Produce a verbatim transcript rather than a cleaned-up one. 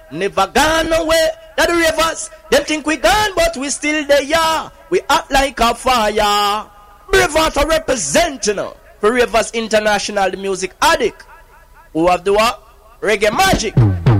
never gone away. That the ravers, them think we gone, but we still there. Yeah. We act like a fire. Braveheart representing you know, for Ravers International, the music addict. Who have the what? Reggae magic.